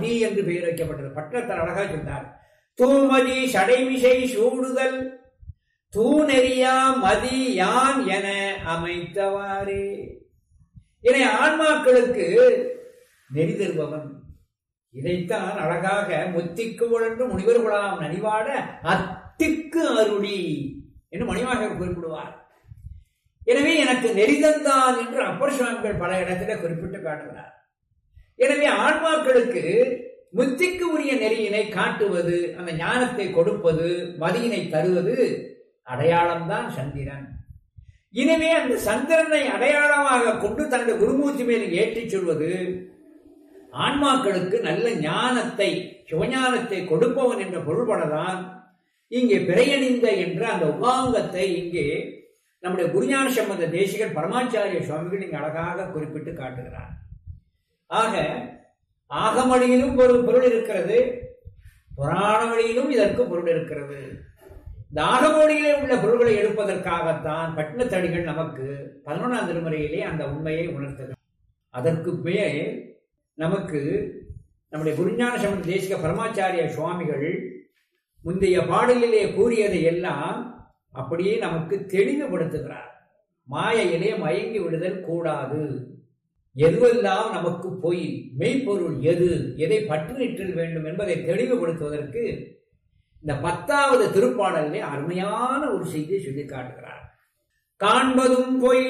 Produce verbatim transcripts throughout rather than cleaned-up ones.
பட்டி என்று பெயர் வைக்கப்பட்டது. பட்டணத்தில் அழகா சொன்னார். தூமதி சடைமிசை சூடுதல் தூணெறியா மதி யான் என அமைத்தவாறே. என ஆன்மாக்களுக்கு நெறி தருபவன். இதைத்தான் அழகாக முத்திக்கு உழன்று முனிவர்களாம் நனிவாட அத்திக்கு அருளி என்று மணிவாக குறிப்பிடுவார். எனவே எனக்கு நெறிதந்தான் என்று அப்பர் சுவாமிகள் பல இடத்துல குறிப்பிட்டு காட்டுகிறார். எனவே ஆன்மாக்களுக்கு முத்திக்கு உரிய நெறியினை காட்டுவது, அந்த ஞானத்தை கொடுப்பது, மதியினை தருவது அடையாளம்தான் சந்திரன். எனவே அந்த சந்திரனை அடையாளமாக கொண்டு தன்னுடைய குருமூர்த்தி மேல் ஏற்றிச் சொல்வது ஆன்மாக்களுக்கு நல்ல ஞானத்தை, சிவஞானத்தை கொடுப்பவன் என்ற பொருள்படதான் இங்கே பிறையணிந்த என்ற அந்த உபாங்கத்தை இங்கே நம்முடைய குருஞான சம்பந்த தேசிகர் பரமாச்சாரிய சுவாமிகள் இங்கு அழகாக குறிப்பிட்டு காட்டுகிறார். ஆக ஆகமொழியிலும் ஒரு பொருள் இருக்கிறது, புராண வழியிலும் இதற்கு பொருள் இருக்கிறது. இந்த ஆகமொழியிலே உள்ள பொருள்களை எடுப்பதற்காகத்தான் பட்டினத்தடிகள் நமக்கு பதினொன்றாம் திருமுறையிலே அந்த உண்மையை உணர்த்துகிறார். அதற்கு மேல் நமக்கு நம்முடைய குருஞான சம்பந்த தேசிக பரமாச்சாரிய சுவாமிகள் முந்தைய பாடலிலே கூறியதை எல்லாம் அப்படியே நமக்கு தெளிவுபடுத்துகிறார். மாயையிலே மயங்கி விடுதல் கூடாது, எதுவெல்லாம் நமக்கு பொய், மெய்ப்பொருள் எது, எதை பற்று நிற்றல் வேண்டும் என்பதை தெளிவுபடுத்துவதற்கு இந்த பத்தாவது திருப்பாடலிலே அருமையான ஒரு செய்தியை சொல்லி காட்டுகிறார். காண்பதும் பொய்,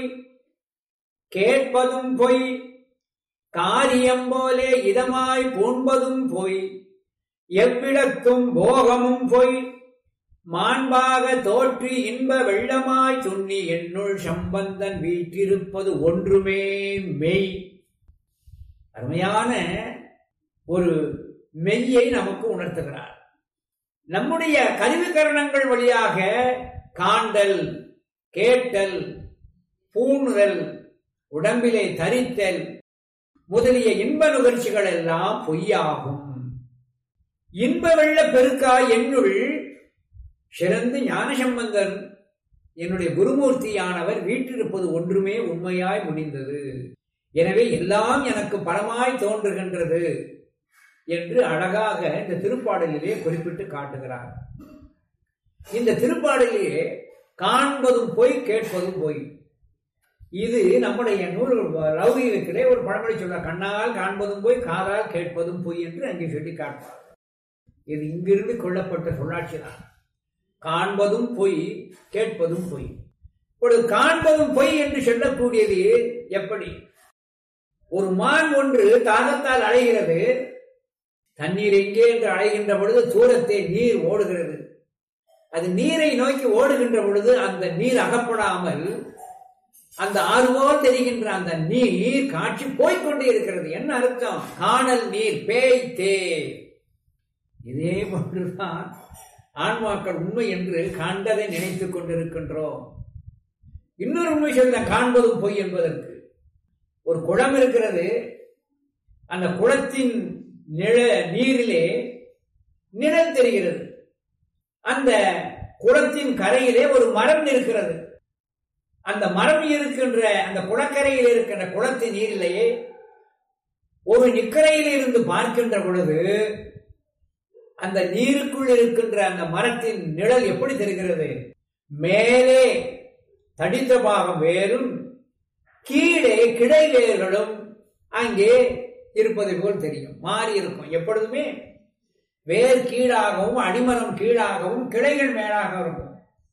கேட்பதும் பொய், காரியம் போலே இதமாய் பூண்பதும் பொய், எவ்விடத்தும் போகமும் பொய், மாண்பாக தோற்றி இன்ப வெள்ளமாய் துண்ணி என்னுள் சம்பந்தன் வீற்றிருப்பது ஒன்றுமே மெய். அருமையான ஒரு மெய்யை நமக்கு உணர்த்துகிறார். நம்முடைய கருவிகரணங்கள் வழியாக காண்டல், கேட்டல், பூணுதல், உடம்பிலே தரித்தல் முதலிய இன்ப நுகர்ச்சிகள் எல்லாம் பொய்யாகும். இன்ப வெள்ள பெருக்காய் என்னுள் சிறந்து ஞானசம்பந்தன் என்னுடைய குருமூர்த்தியானவர் வீற்றிருப்பது ஒன்றுமே உண்மையாய் முடிந்தது. எனவே எல்லாம் எனக்கு பரமாய் தோன்றுகின்றது என்று அழகாக இந்த திருப்பாடலிலே குறிப்பிட்டு காட்டுகிறார். இந்த திருப்பாடலிலே காண்பதும் பொய், கேட்பதும் பொய். இது நம்முடைய நூல் லௌகீகத்திலே ஒரு பழமொழி சொல்றார், கண்ணால் காண்பதும் பொய், காதால் கேட்பதும் பொய் என்று அங்கே சொல்லி காட்டுவார். இது இங்கிருந்து கொள்ளப்பட்ட சொல்லாட்சி தான். காண்பதும் பொய், கேட்பதும் பொய். ஒரு காண்பதும் பொய் என்று சொல்லக்கூடியது எப்படி? ஒரு மான் ஒன்று தாகத்தால் அலைகிறது, தண்ணீர் எங்கே என்று அலைகின்ற பொழுது தூரத்தே நீர் ஓடுகிறது. அது நீரை நோக்கி ஓடுகின்ற பொழுது அந்த நீர் அகப்படாமல் அந்த ஆறுபோல் தெரிகின்ற அந்த நீர் காட்சி போய்கொண்டே இருக்கிறது. என்ன அர்த்தம்? காணல் நீர் பேய் தே. இதே போன்றுதான் ஆன்மாக்கள் உண்மை என்று கண்டதை நினைத்துக் கொண்டிருக்கின்றோம். இன்னொரு உண்மை சொல்ல, காண்பதும் பொய் என்பதற்கு ஒரு குளம் இருக்கிறது. அந்த குளத்தின் நிழ நீரிலே நிழல் தெரிகிறது. அந்த குளத்தின் கரையிலே ஒரு மரம் இருக்கிறது. அந்த மரம் இருக்கின்ற அந்த குளக்கரையில் இருக்கின்ற குளத்தின் நீரிலேயே ஒரு நிக்கரையில் இருந்து பார்க்கின்ற பொழுது அந்த நீருக்குள் இருக்கின்ற அந்த மரத்தின் நிழல் எப்படி தெரிகிறது? மேலே தடித்த பாகம் வேறும் கீழே கிளை வேர்களும் அங்கே இருப்பதை போல் தெரியும். மாறி இருக்கும். எப்பொழுதுமே வேர் கீழாகவும் அடிமரம் கீழாகவும் கிளைகள் மேலாக இருக்கும்.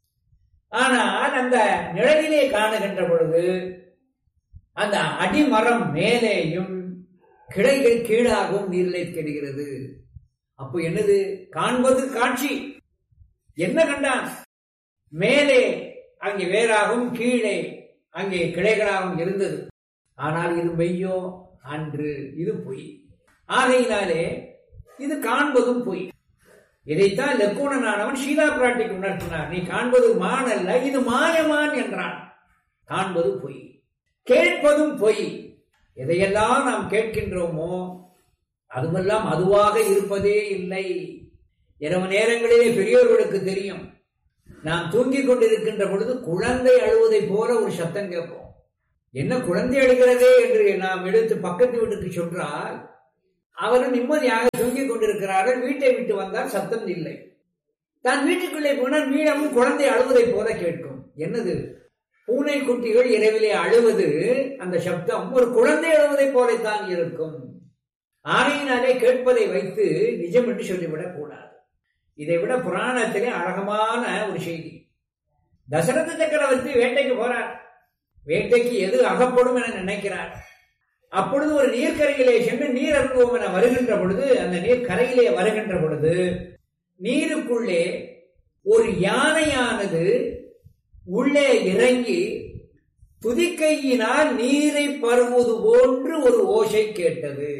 ஆனால் அந்த நிழலிலே காணுகின்ற பொழுது அந்த அடிமரம் மேலேயும் கிளைகள் கீழாகவும் நீரிலே தெரிகிறது. அப்போ என்னது? காண்பது காட்சி. என்ன கண்டான்? மேலே அங்கே வேறாகவும் கீழே அங்கே கிளைகளாகவும் இருந்தது. ஆனால் இது மெய்யோ? அன்று. இது பொய். ஆகையினாலே இது காண்பதும் பொய். இதைத்தான் லெக்கூணனானவன் சீதா பிராட்டிக்கு உணர்த்தினார். நீ காண்பது மான் அல்ல, இது மாயமான் என்றான். காண்பது பொய், கேட்பதும் பொய். எதையெல்லாம் நாம் கேட்கின்றோமோ அதுவெல்லாம் அதுவாக இருப்பதே இல்லை. இரவு நேரங்களிலே பெரியோர்களுக்கு தெரியும், நாம் தூங்கிக் கொண்டிருக்கின்ற பொழுது குழந்தை அழுவதை போல ஒரு சத்தம் கேட்போம். என்ன குழந்தை அழுகிறதே என்று நாம் எடுத்து பக்கத்து வீட்டுக்கு சொன்னால் அவர்கள் நிம்மதியாக தூங்கிக் கொண்டிருக்கிறார்கள். வீட்டை விட்டு வந்தால் சத்தம் இல்லை. தான் வீட்டுக்குள்ளே போனால் மீளவும் குழந்தை அழுவதை போல கேட்கும். என்னது? பூனை குட்டிகள் இரவிலே அழுவது, அந்த சப்தம் ஒரு குழந்தை அழுவதை போலத்தான் இருக்கும். ஆகையினாலே கேட்பதை வைத்து நிஜம் என்று சொல்லிவிடக் கூடாது. இதை விட புராணத்திலே அழகமான ஒரு செய்தி. தசரத சக்கரவர்த்தி வேட்டைக்கு போறார். வேட்டைக்கு எது அகப்படும் என நினைக்கிறார். அப்பொழுது ஒரு நீர்க்கரையிலே சென்று நீர் அருந்துவோம் என வருகின்ற பொழுது, அந்த நீர் கரையிலே வருகின்ற பொழுது நீருக்குள்ளே ஒரு யானையானது உள்ளே இறங்கி துதிக்கையினால் நீரை பருகுவது போன்று ஒரு ஓசை கேட்டது.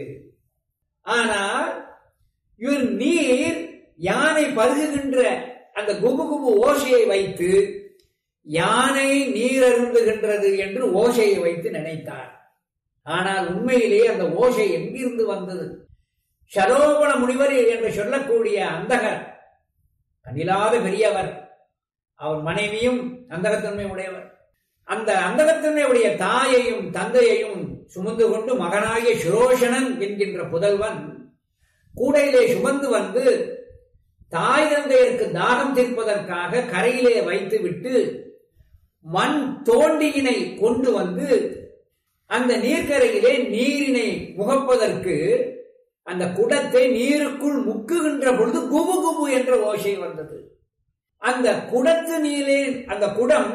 ஆனால் இவர் நீர் யானை பருகுகின்ற அந்த குபு குபு ஓசையை வைத்து யானை நீர் அருந்துகின்றது என்று ஓசையை வைத்து நினைத்தார். ஆனால் உண்மையிலேயே அந்த ஓசை எங்கிருந்து வந்தது? சரோபண முனிவர் என்று சொல்லக்கூடிய அந்தகர், கண்ணில்லாத பெரியவர், அவர் மனைவியும் அந்தகத்தன்மை உடையவர். அந்த அந்தகத்தன்மையுடைய தாயையும் தந்தையையும் சுமந்து கொண்டு மகனாகிய சுரோஷணன் என்கின்ற புதல்வன் கூடையிலே சுமந்து வந்து தாய் தந்தையருக்கு தாகம் தீர்ப்பதற்காக கரையிலே வைத்து விட்டு மண் தோண்டியினை கொண்டு வந்து அந்த நீர்க்கரையிலே நீரினை முகப்பதற்கு அந்த குடத்தை நீருக்குள் முக்குகின்ற பொழுது குபு குபு என்ற ஓசை வந்தது. அந்த குடத்து நீரே, அந்த குடம்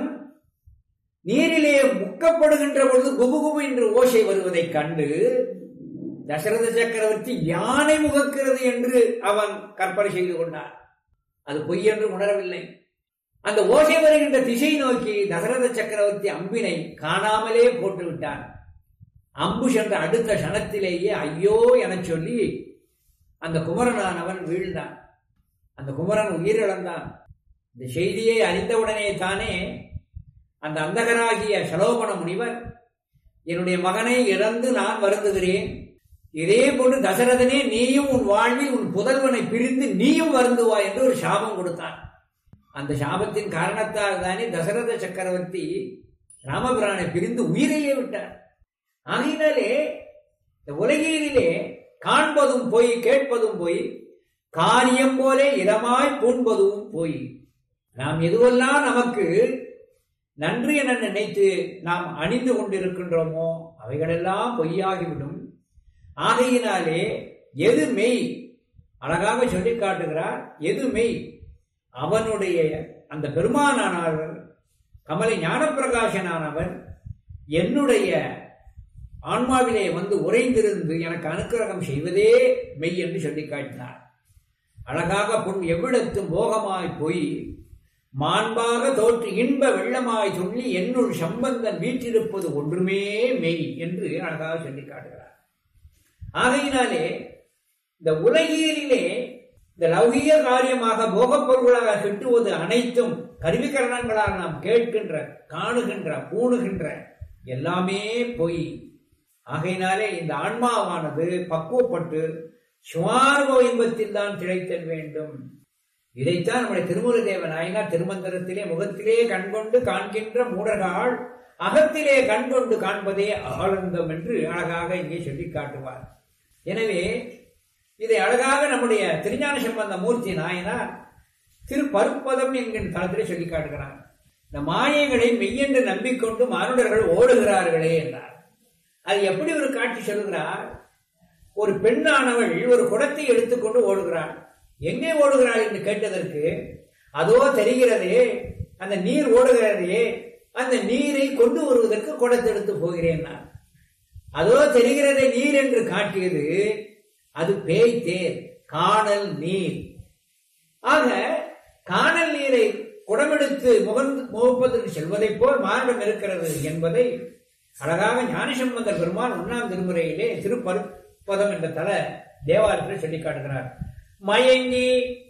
நீரிலே முக்கப்படுகின்ற பொழுது குபு குபு என்று ஓசை வருவதைக் கண்டு தசரத சக்கரவர்த்தி யானை முகக்கிறது என்று அவன் கற்பனை செய்து கொண்டார். அது பொய் என்று உணரவில்லை. அந்த ஓசை வருகின்ற திசை நோக்கி தசரத சக்கரவர்த்தி அம்பினை காணாமலே போட்டு விட்டான். அம்பு சென்ற அடுத்த கணத்திலேயே ஐயோ என சொல்லி அந்த குமரனானவன் வீழ்ந்தான். அந்த குமரன் உயிரிழந்தான். இந்த செய்தியை அறிந்தவுடனே தானே அந்த அந்தகராகிய சலோபண முனிவர், என்னுடைய மகனை இழந்து நான் வருந்துகிறேன், இதே போன்று தசரதனே நீயும் உன் வாழ்வில் உன் புதல்வனை பிரிந்து நீயும் வருந்துவா என்று ஒரு சாபம் கொடுத்தான். அந்த சாபத்தின் காரணத்தால் தானே தசரத சக்கரவர்த்தி ராமபிரானை பிரிந்து உயிரையே விட்டார். ஆகையினாலே இந்த உலகிலே காண்பதும் போய், கேட்பதும் போய், காரியம் போல இடமாய் பூண்பதும் போய். நாம் எதுவெல்லாம் நமக்கு நன்றி என நினைத்து நாம் அணிந்து கொண்டிருக்கின்றோமோ அவைகளெல்லாம் பொய்யாகிவிடும். ஆகையினாலே எது மெய், அழகாக சொல்லி காட்டுகிறார். எது மெய்? அவனுடைய அந்த பெருமானானவர், கமலை ஞானப்பிரகாசனானவர் என்னுடைய ஆன்மாவிலே வந்து உறைந்திருந்து எனக்கு அனுக்கிரகம் செய்வதே மெய் என்று சொல்லி காட்டினார். அழகாக பொன் எவ்விடத்தும் போகமாய் போய் மாண்பாக தோற்று இன்ப வெள்ளமாய் சொல்லி என்னுள் சம்பந்தன் வீற்றிருப்பது ஒன்றுமே மெய் என்று அழகாக சொல்லி காட்டுகிறார். ஆகையினாலே இந்த உலகியலிலே இந்த லௌகிய காரியமாக போகப் பொருள்களாக கிட்டுவது அனைத்தும் கருவிகரணங்களால் நாம் கேட்கின்ற, காணுகின்ற, பூணுகின்ற எல்லாமே பொய். ஆகையினாலே இந்த ஆன்மாவானது பக்குவப்பட்டு சுவார்வ இன்பத்தில் தான் திளைத்தல் வேண்டும். இதைத்தான் நம்முடைய திருமூல தேவ நாயனார் திருமந்திரத்திலே முகத்திலே கண்கொண்டு காண்கின்ற மூடர்கள் அகத்திலே கண்கொண்டு காண்பதே ஆனந்தம் என்று அழகாக இங்கே சொல்லி காட்டுவார். எனவே இதை அழகாக நம்முடைய திருஞான சம்பந்த மூர்த்தி நாயனார் திருப்பருப்பதம் என்கின்ற தளத்திலே சொல்லி காட்டுகிறார். இந்த மாயைகளை மெய்யென்று நம்பிக்கொண்டு மானுடர்கள் ஓடுகிறார்களே என்றார். அது எப்படி ஒரு காட்சி சொல்லுகிறார்? ஒரு பெண்ணானவள் ஒரு குடத்தை எடுத்துக்கொண்டு ஓடுகிறாள். எங்கே ஓடுகிறாள் என்று கேட்டதற்கு, அதோ தெரிகிறதே அந்த நீர் ஓடுகிறதே, அந்த நீரை கொண்டு வருவதற்கு குடத்தை எடுத்து போகிறேன். அதோ தெரிகிறதே நீர் என்று காட்டியது அது பேய் தேர், காணல் நீர். ஆக காணல் நீரை குடமெடுத்து முகந்து முகப்பதற்கு செல்வதை போல் மார்க்கம் இருக்கிறது என்பதை அழகாக ஞானசம்பந்தர் பெருமான் ஒன்னாம் திருமுறையிலே திருப்பருப்பதம் என்ற தல தேவாலயத்தில் சொல்லி காட்டுகிறார். மயங்கி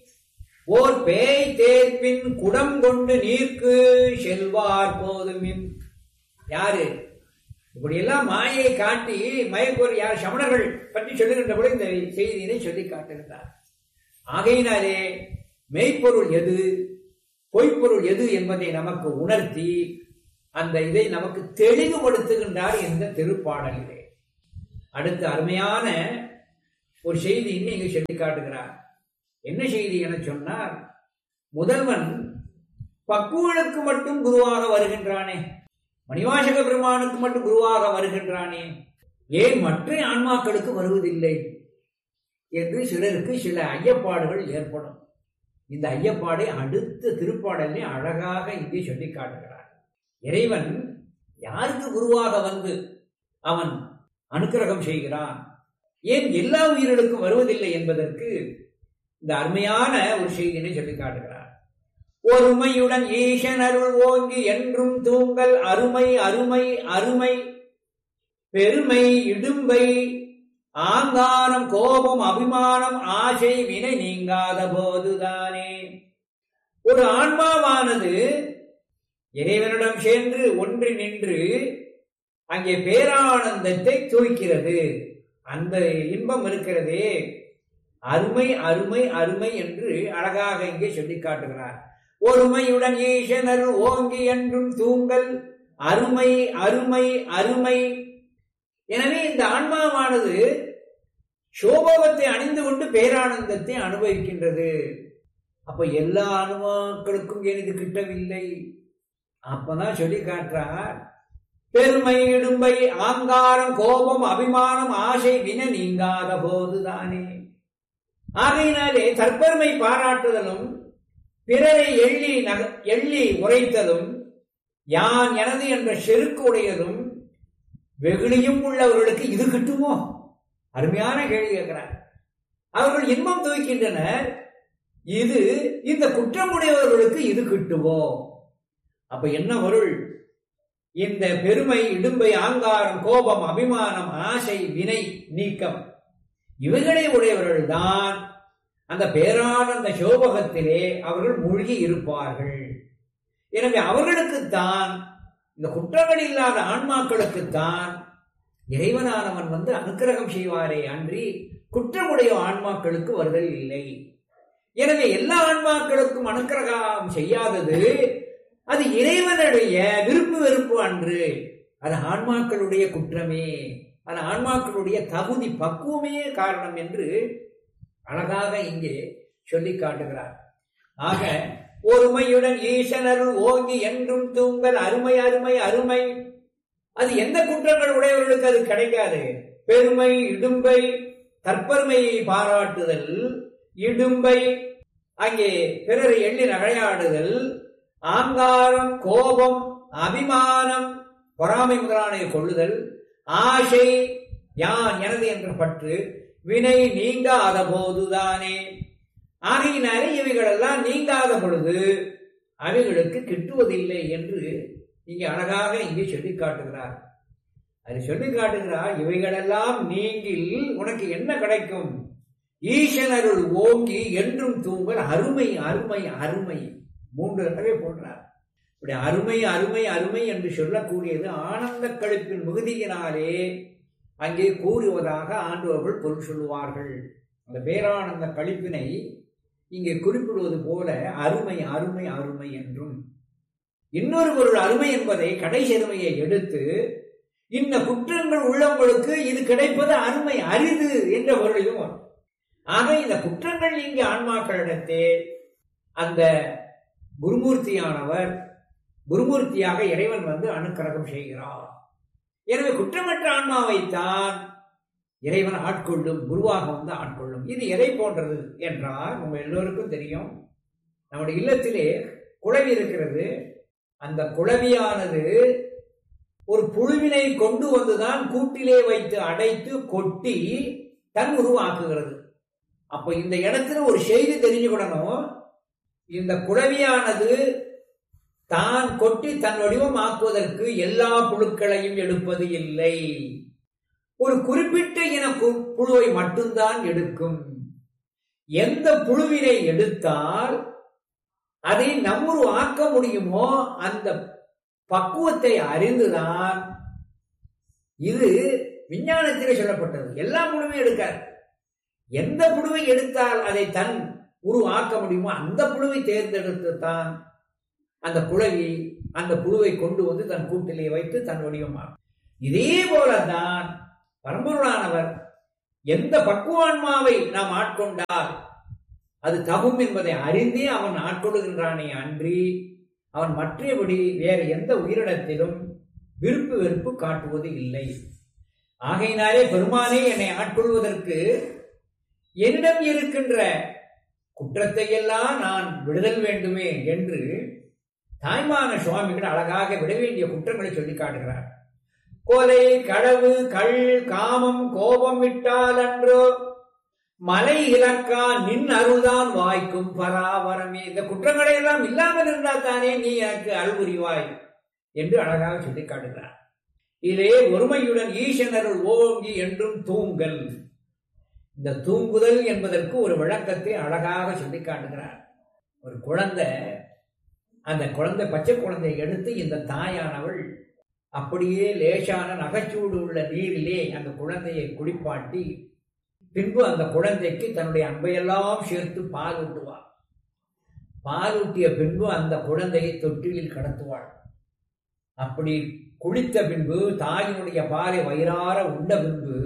ஓர் பேய் தேர்ப்பின் குடம் கொண்டு நீர்க்கு செல்வார் போதுமின். யாரு இப்படி எல்லாம் மாயை காட்டி மயக்கோர் யார் சமணர்கள் பற்றி சொல்லுகின்ற போது இந்த செய்தியினை சொல்லி காட்டுகின்றார். ஆகையினாலே மெய்ப்பொருள் எது, பொய்ப்பொருள் எது என்பதை நமக்கு உணர்த்தி அந்த இதை நமக்கு தெளிவுபடுத்துகின்றார் இந்த திருப்பாடலிலே. அடுத்த அருமையான ஒரு செய்தின்னு இங்கு சொல்லி காட்டுகிறார். என்ன செய்தி என சொன்னார், முதல்வன் பக்குவனுக்கு மட்டும் குருவாக வருகின்றானே, மணிவாசக பெருமானுக்கு மட்டும் குருவாக வருகின்றானே, ஏன் மற்ற ஆன்மாக்களுக்கு வருவதில்லை என்று சிலருக்கு சில ஐயப்பாடுகள் ஏற்படும். இந்த ஐயப்பாடை அடுத்த திருப்பாடலே அழகாக இங்கே சொல்லி காட்டுகிறார். இறைவன் யாருக்கு குருவாக வந்து அவன் அனுக்கிரகம் செய்கிறான், ஏன் எல்லா உயிர்களுக்கும் வருவதில்லை என்பதற்கு இந்த அருமையான ஒரு செய்தியை சொல்லி காட்டுகிறார். ஒருமையுடன் ஈசன் அருள் ஓங்கி என்றும் தூங்கல் அருமை அருமை அருமை பெருமை இடும்பை ஆங்காரம் கோபம் அபிமானம் ஆசை வினை நீங்காத போதுதானே. ஒரு ஆன்மாவானது இறைவனிடம் சென்று ஒன்றி நின்று அங்கே பேரானந்தத்தை துய்க்கிறது. அந்த இன்பம் இருக்கிறதே அருமை அருமை அருமை என்று அழகாக இங்கே சொல்லி காட்டுகிறார். ஒருமையுடன் ஈசனர் ஓங்கி என்றும் தூங்கல் அருமை அருமை அருமை. எனவே இந்த ஆன்மாவானது சோபோகத்தை அணிந்து கொண்டு பேரானந்தத்தை அனுபவிக்கின்றது. அப்ப எல்லா அனுபவங்களுக்கும் எனக்கு கிட்டவில்லை. அப்பதான் சொல்லி காட்டுறார், பெருமை இடும்பை ஆங்காரம் கோபம் அபிமானம் ஆசை வினை நீங்காத போதுதானே. ஆகையினாலே தற்பெருமை பாராட்டுதலும் பிறரை எள்ளி நக எள்ளி உரைத்ததும் யான் எனது என்ற செருக்கு உடையதும் வெகுளியும் உள்ளவர்களுக்கு இது கிட்டுமோ? அருமையான கேள்வி கேட்கிறார். அவர்கள் இன்பம் துவைக்கின்றனர், இது இந்த குற்றமுடையவர்களுக்கு இது கிட்டுமோ? அப்ப என்ன பொருள்? இந்த பெருமை இடும்பை ஆங்காரம் கோபம் அபிமானம் ஆசை வினை நீக்கம் இவைகளை உடையவர்கள் தான் அந்த பேரானந்த சோபகத்திலே அவர்கள் மூழ்கி இருப்பார்கள். எனவே அவர்களுக்குத்தான், இந்த குற்றங்கள் இல்லாத ஆன்மாக்களுக்குத்தான் இறைவனானவன் வந்து அனுக்கிரகம் செய்வாரே அன்றி குற்றமுடைய ஆன்மாக்களுக்கு வருதல் இல்லை. எனவே எல்லா ஆன்மாக்களுக்கும் அனுக்கிரகம் செய்யாதது அது இறைவனுடைய விருப்பு வெறுப்பு அன்று, அது ஆன்மாக்களுடைய குற்றமே, அது ஆன்மாக்களுடைய தகுதி பக்குவமே காரணம் என்று அழகாக இங்கே சொல்லி காட்டுகிறார். ஆக ஒருமையுடன் ஈசனருள் ஓங்கி என்றும் தூங்கல் அருமை அருமை அருமை. அது எந்த குற்றங்கள் உடையவர்களுக்கு அது கிடைக்காது. பெருமை இடும்பை தற்பெருமையை பாராட்டுதல், இடும்பை அங்கே பிறரை எள்ளி நகையாடுதல், ஆங்காரம் கோபம் அபிமானம் பொறாமை முதலானை கொள்ளுதல், ஆசை யான் எனது என்ற பற்று வினை நீங்காத போதுதானே. ஆகையினாலே இவைகளெல்லாம் நீங்காத பொழுது அவைகளுக்கு கிட்டுவதில்லை என்று இங்கே அழகாக இங்கே சொல்லி காட்டுகிறார். அது சொல்லி காட்டுகிறார், இவைகளெல்லாம் நீங்கில் உனக்கு என்ன கிடைக்கும்? ஈசனருள் ஓங்கி என்றும் தூங்கல் அருமை அருமை அருமை. மூன்று தடவை போன்றார். இப்படி அருமை அருமை அருமை என்று சொல்லக்கூடியது ஆனந்த கழிப்பின் மிகுதியினாலே அங்கே கூறுவதாக ஆண்டவர்கள் பொருள் சொல்லுவார்கள். அந்த பேரானந்த கழிப்பினை இங்கே குறிப்பிடுவது போல அருமை அருமை அருமை என்றும், இன்னொரு பொருள் அருமை என்பதை கடைசி அருமையை எடுத்து இந்த குற்றங்கள் உள்ளவங்களுக்கு இது கிடைப்பது அருமை அரிது என்ற பொருளிலும் வரும். ஆக இந்த குற்றங்கள் இங்கே ஆன்மாக்களிடத்தே அந்த குருமூர்த்தியானவர் குருமூர்த்தியாக இறைவன் வந்து அனுக்கிரகம் செய்கிறார். எனவே குற்றமற்ற ஆன்மாவைத்தான் இறைவன் ஆட்கொள்ளும், குருவாக வந்து ஆட்கொள்ளும். இது எதை போன்றது என்றால் நம்ம எல்லோருக்கும் தெரியும். நம்முடைய இல்லத்திலே குளவி இருக்கிறது. அந்த குளவியானது ஒரு புழுவினை கொண்டு வந்துதான் கூட்டிலே வைத்து அடைத்து கொட்டி தன் உருவாக்குகிறது. அப்ப இந்த இடத்துல ஒரு செய்தி தெரிஞ்சுக்கணும். இந்த குளவியானது தான் கொட்டி தன் வடிவம் ஆக்குவதற்கு எல்லா புழுக்களையும் எடுப்பது இல்லை. ஒரு குறிப்பிட்ட இன புழுவை மட்டும்தான் எடுக்கும். எந்த புழுவினை எடுத்தால் அதை நம்மொரு ஆக்க முடியுமோ அந்த பக்குவத்தை அறிந்துதான். இது விஞ்ஞானத்திலே சொல்லப்பட்டது. எல்லா புழுவையும் எடுக்காது. எந்த புழுவை எடுத்தால் அதை தன் உருவாக்க முடியுமோ அந்த புழுவை தேர்ந்தெடுத்துத்தான் அந்த குளவி அந்த புழுவை கொண்டு வந்து தன் கூட்டிலே வைத்து தன் வடிவமாகும். இதே போலதான் பரம்பொருளானவர் எந்த பக்குவான்மாவை நாம் ஆட்கொண்டால் அது தகும் என்பதை அறிந்தே அவன் ஆட்கொள்கின்றானே அன்றி அவன் மற்றபடி வேறு எந்த உயிரிடத்திலும் விருப்பு வெறுப்பு காட்டுவது இல்லை. ஆகையினாலே பெருமானே என்னை ஆட்கொள்வதற்கு என்னிடம் இருக்கின்ற குற்றத்தை எல்லாம் நான் விடுதல் வேண்டுமே என்று தாய்மான சுவாமிகள் அழகாக விட வேண்டிய குற்றங்களை சொல்லி காட்டுகிறார். கொலை, களவு, கள், காமம், கோபம் விட்டால் அன்றோ மலை இலக்கா நின் அருள்தான் வாய்க்கும் பராவரமே. இந்த குற்றங்களை எல்லாம் இல்லாமல் இருந்தால் தானே நீ எனக்கு அருள்புரிவாய் என்று அழகாக சொல்லி காட்டுகிறார். இதே ஒருமையுடன் ஈசனருள் ஓங்கி என்றும் தூங்கல். இந்த தூங்குதல் என்பதற்கு ஒரு விளக்கத்தை அழகாக சொல்லி காட்டுகிறார். ஒரு குழந்தை, அந்த குழந்தை பச்சை குழந்தையை எடுத்து இந்த தாயானவள் அப்படியே லேசான நகைச்சூடு உள்ள நீரிலே அந்த குழந்தையை குளிப்பாட்டி பின்பு அந்த குழந்தைக்கு தன்னுடைய அன்பையெல்லாம் சேர்த்து பால் ஊட்டுவாள். பால் ஊட்டிய பின்பு அந்த குழந்தையை தொட்டிலில் கடத்துவாள். அப்படி குளித்த பின்பு தாயினுடைய பாலை வயிறார உண்ட பின்பு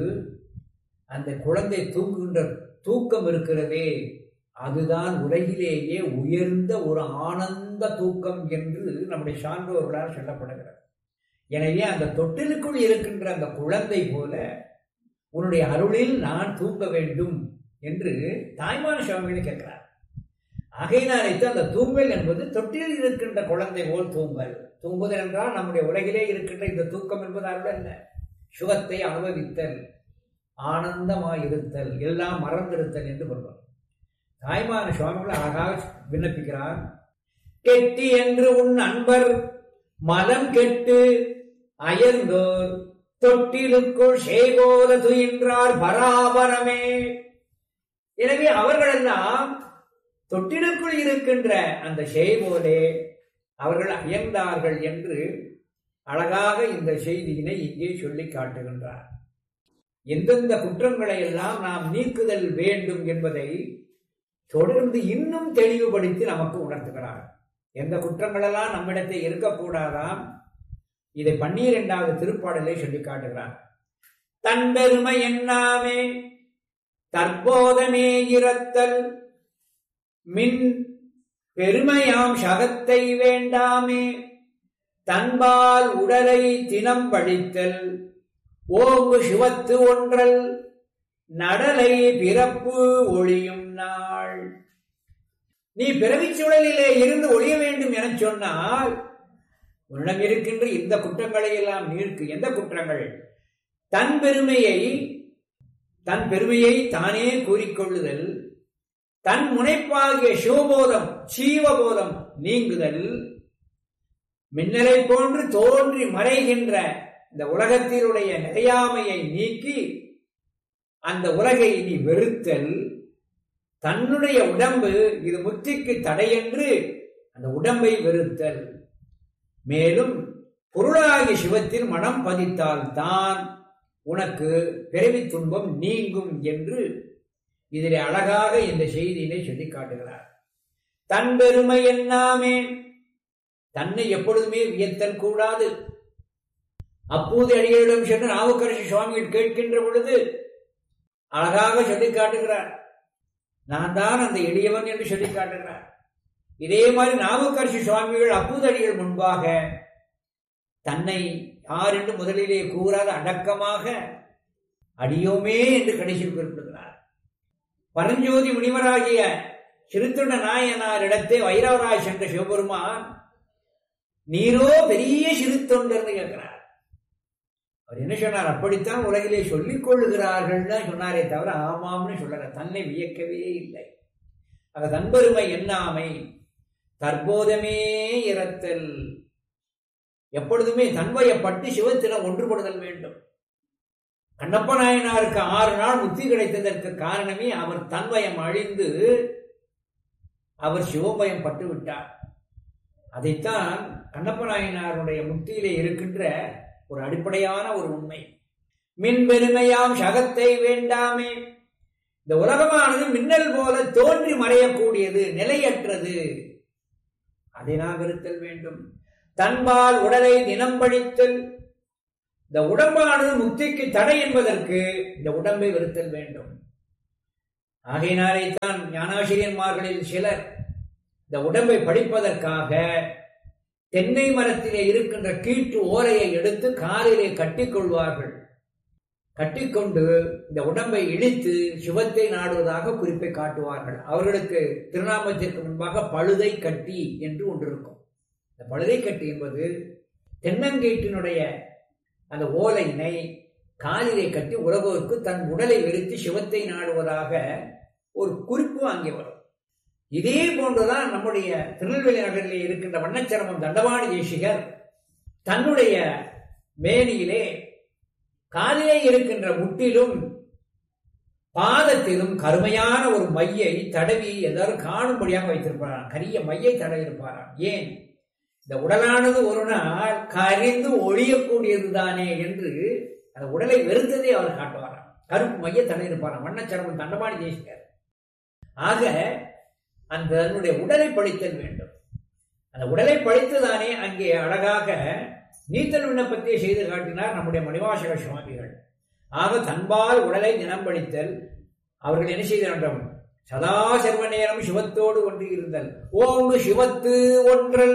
அந்த குழந்தை தூங்குகின்ற தூக்கம் இருக்கிறதே, அதுதான் உலகிலேயே உயர்ந்த ஒரு ஆனந்த தூக்கம் என்று நம்முடைய சான்றோர்களால் சொல்லப்படுகிறது. எனவே அந்த தொட்டிலுக்குள் இருக்கின்ற அந்த குழந்தை போல உன்னுடைய அருளில் நான் தூங்க வேண்டும் என்று தாய்மான சுவாமிகளை கேட்கிறார். ஆகையினாலைத்தான் அந்த தூங்கல் என்பது தொட்டில் இருக்கின்ற குழந்தை போல் தூங்கல். தூங்குதல் என்றால் நம்முடைய உலகிலே இருக்கின்ற இந்த தூக்கம் என்பது அருள் அல்ல. சுகத்தை அனுபவித்தல், ஆனந்தமாயிருத்தல், எல்லாம் மறந்திருத்தல் என்று சொல்வார். தாய்மான சுவாமிகள் அழகாக விண்ணப்பிக்கிறார். கெட்டி என்று உன் அன்பர் மலம் கெட்டு அயர்ந்தோர் தொட்டிலுக்குள் சேகோல துயின்றார் பராபரமே. எனவே அவர்களெல்லாம் தொட்டிலுக்குள் இருக்கின்ற அந்த சேகோலே அவர்கள் அயர்ந்தார்கள் என்று அழகாக இந்த செய்தியினை இங்கே சொல்லி காட்டுகின்றார். எந்தெந்த குற்றங்களை எல்லாம் நாம் நீக்குதல் வேண்டும் என்பதை தொடர்ந்து இன்னும் தெளிவுபடுத்தி நமக்கு உணர்த்துகிறார். எந்த குற்றங்களெல்லாம் நம்மிடத்தை இருக்கக்கூடாதாம், இதை பன்னிரண்டாவது திருப்பாடலை சொல்லி காட்டுகிறார். தன் பெருமை எண்ணாமே தற்போதமே இரத்தல் மின் பெருமையாம் சகத்தை வேண்டாமே தன்பால் உடலை தினம் பழித்தல் ஓங்கு சிவத்து ஒன்றல் நடலை பிறப்பு ஒளியும் நாள். நீ பிறவிச் சுழலிலே இருந்து ஒழிய வேண்டும் என சொன்னால் உன்னிடம் இருக்கின்ற இந்த குற்றங்களை எல்லாம் நீர்க்கு. எந்த குற்றங்கள்? தன் பெருமையை தன் பெருமையை தானே கூறிக்கொள்ளுதல், தன் முனைப்பாகிய சிவபோதம் சீவபோதம் நீங்குதல், மின்னலை போன்று தோன்றி மறைகின்ற இந்த உலகத்தினுடைய நிறையாமையை நீக்கி அந்த உலகை நீ வெறுத்தல், தன்னுடைய உடம்பு இது முத்திக்கு தடையென்று அந்த உடம்பை வெறுத்தல், மேலும் பொருளாகிய சிவத்தில் மனம் பதித்தால் தான் உனக்கு பிறவி துன்பம் நீங்கும் என்று இதிலே அழகாக இந்த செய்தியினை சொல்லி காட்டுகிறார். தன் பெருமை எண்ணாமே, தன்னை எப்பொழுதுமே வியத்தல் கூடாது. அப்போது அடிகளிடம் சென்று நாவுக்கரசு சுவாமிகள் கேட்கின்ற பொழுது அழகாக சொல்லி காட்டுகிறார். நான் தான் அந்த எளியவன் என்று சொல்லி காட்டுகிறார். இதே மாதிரி நாவுக்கரசு சுவாமிகள் அப்பூதடிகள் முன்பாக தன்னை யார் என்று முதலிலே கூறாத அடக்கமாக அடியோமே என்று கடைசியில் குறிப்பிடுகிறார். பரஞ்சோதி முனிவராகிய சிறுத்தொண்ட நாயனார் இடத்தே வைரவராய் சென்ற சிவபெருமான் நீரோ பெரிய சிறுத்தொண்டர் கேட்கிறார். அவர் என்ன சொன்னார்? அப்படித்தான் உலகிலே சொல்லிக் கொள்ளுகிறார்கள் சொன்னாரே தவிர ஆமாம்னு சொல்லல, தன்னை வியக்கவே இல்லை. ஆக தன்பெருமை எண்ணாமை தற்போதமே இரத்தல், எப்பொழுதுமே தன்வயப்பட்டு சிவத்திடம் ஒன்றுபடுதல் வேண்டும். கண்ணப்ப நாயனாருக்கு ஆறு நாள் முக்தி கிடைத்ததற்கு காரணமே அவர் தன்வயம் அழிந்து அவர் சிவபயம் பட்டு விட்டார். அதைத்தான் கண்ணப்ப நாயனாருடைய முக்தியிலே இருக்கின்ற ஒரு அடிப்படையான ஒரு உண்மை. மின் பெருமையாம் சகத்தை வேண்டாமே, இந்த உலகமானது மின்னல் போல தோன்றி மறையக்கூடியது, நிலையற்றது, அதை நாம் வெறுத்தல் வேண்டும். தன்பால் உடலை தினம் பழித்தல், இந்த உடம்பானது முக்திக்கு தடை என்பதற்கு இந்த உடம்பை வெறுத்தல் வேண்டும். ஆகையினாலே தான் ஞானாசிரியன்மார்களில் சிலர் இந்த உடம்பை படிப்பதற்காக தென்னை மரத்திலே இருக்கின்ற கீற்று ஓலையை எடுத்து காலிலே கட்டிக்கொள்வார்கள். கட்டிக்கொண்டு இந்த உடம்பை இழித்து சிவத்தை நாடுவதாக குறிப்பை காட்டுவார்கள். அவர்களுக்கு திருநாமத்திற்கு முன்பாக பழுதை கட்டி என்று ஒன்று இருக்கும். இந்த பழுதை கட்டி என்பது தென்னங்கீட்டினுடைய அந்த ஓலையினை காலிலே கட்டி உலகோருக்கு தன் உடலை வெறுத்து சிவத்தை நாடுவதாக ஒரு குறிப்பு அங்கே வரும். இதே போன்றுதான் நம்முடைய திருநெல்வேலி நகரிலே இருக்கின்ற வண்ணச்சிரமம் தண்டவாணி தேசிகர் தன்னுடைய மேனியிலே காலிலே இருக்கின்ற முட்டிலும் பாதத்திலும் கருமையான ஒரு மையை தடவி எல்லாரும் காணும்படியாக வைத்திருப்பாராம். கரிய மையை தடவி இருப்பாராம். ஏன்? இந்த உடலானது ஒரு நாள் கரிந்து ஒழியக்கூடியதுதானே என்று அந்த உடலை வெறுத்ததை அவர் காட்டுவாராம். கருப்பு மைய தடவி இருப்பாராம் வண்ணச்சிரமம் தண்டவாணி தேசிகர். ஆக அந்த தன்னுடைய உடலை படித்தல் வேண்டும். அந்த உடலை படித்துதானே அங்கே அழகாக நீத்தல் விண்ணப்பத்தை செய்து காட்டினார் நம்முடைய மணிவாசக சுவாமிகள். ஆக தன்பால் உடலை தினம் படித்தல். அவர்கள் என்ன செய்தார்கள்? சதா சர்வ நேரம் சிவத்தோடு ஒன்றி இருந்தல். ஓங்கு சிவத்து ஒன்றல்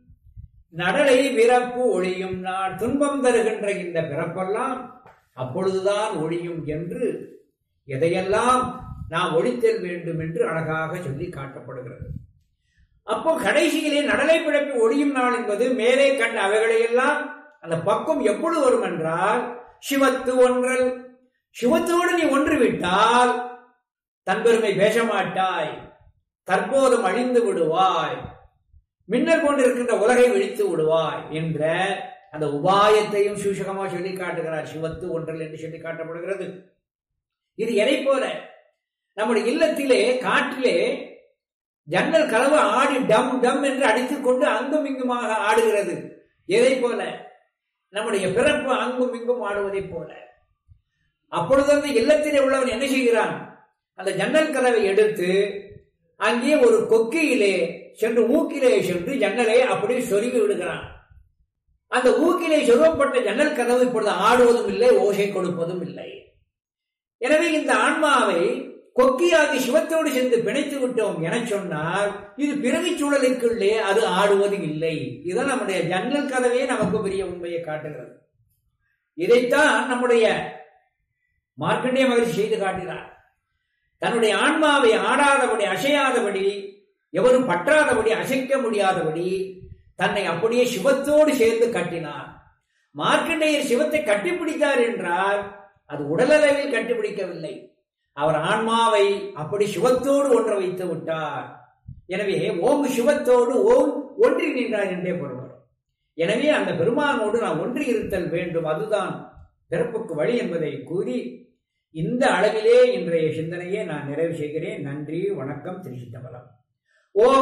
நடலை பிறப்பு ஒழியும் நாள் துன்பம் தருகின்ற இந்த பிறப்பெல்லாம் அப்பொழுதுதான் ஒழியும் என்று எதையெல்லாம் நாம் ஒழித்தல் வேண்டும் என்று அழகாக சொல்லி காட்டப்படுகிறது. அப்போ கடைசியிலே நடலை பிறப்பு ஒழியும் நாள் என்பது மேலே கண்ட அவைகளையெல்லாம் அந்த பக்கம் எப்பொழுது வரும் என்றால் சிவத்து ஒன்றல். சிவத்தோடு நீ ஒன்று விட்டால் தன்பெருமை பேச மாட்டாய், தற்போதும் அழிந்து விடுவாய், மின்னல் கொண்டிருக்கின்ற உலகை விழித்து விடுவாய் என்ற அந்த உபாயத்தையும் சூசகமாக சொல்லி காட்டுகிறார். சிவத்து ஒன்றல் என்று சொல்லி காட்டப்படுகிறது. இது எதை போல நம்முடைய இல்லத்திலே காற்றிலே ஜன்னல் கதவு ஆடி டம் டம் என்று அடித்துக் கொண்டு அங்கும் இங்குமாக ஆடுகிறது. எதை போல? நம்முடைய பிறப்பு அங்கும் இங்கும் ஆடுவதை போல. அப்பொழுது அந்த இல்லத்திலே உள்ளவன் என்ன செய்கிறான்? அந்த ஜன்னல் கதவை எடுத்து அங்கே ஒரு கொக்கியிலே சென்று ஊக்கிலே சென்று ஜன்னலை அப்படி சொருகி விடுகிறான். அந்த ஊக்கிலே சொருகப்பட்ட ஜன்னல் கதவு இப்பொழுது ஆடுவதும் இல்லை, ஓசை கொடுப்பதும் இல்லை. எனவே இந்த ஆன்மாவை கொக்கியாகி சிவத்தோடு சென்று பிணைத்து விட்டோம் என சொன்னால் இது பிறவி சூழலுக்குள்ளே அது ஆடுவது இல்லை. இதுதான் நம்முடைய ஜன்னல் கதவே நமக்கு பெரிய உண்மையை காட்டுகிறது. இதைத்தான் நம்முடைய மார்க்கண்டேய மகரிஷி செய்து காட்டினார். தன்னுடைய ஆன்மாவை ஆடாதபடி, அசையாதபடி, எவரும் பற்றாதபடி, அசைக்க முடியாதபடி தன்னை அப்படியே சிவத்தோடு சேர்ந்து கட்டினார். மார்க்கண்டேயர் சிவத்தை கட்டிப்பிடித்தார் என்றால் அது உடலளவில் கட்டிப்பிடிக்கவில்லை. அவர் ஆன்மாவை அப்படி சிவத்தோடு ஒன்ற வைத்து விட்டார். எனவே ஓங்கு சிவத்தோடு ஓம் ஒன்றி நின்றார் என்றே பொருள். எனவே அந்த பெருமானோடு நான் ஒன்றி இருத்தல் வேண்டும். அதுதான் பிறப்புக்கு வழி என்பதை கூறி இந்த அளவிலே இன்றைய சிந்தனையை நான் நிறைவு செய்கிறேன். நன்றி, வணக்கம், திருச்சிற்றம்பலம். ஓம்